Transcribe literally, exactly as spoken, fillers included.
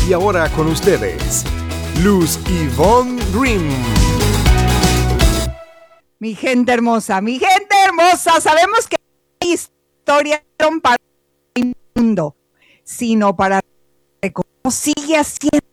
Y ahora con ustedes, Luz Ivonne Dream. Mi gente hermosa, mi gente hermosa, sabemos que hay historias para el mundo, sino para cómo sigue haciendo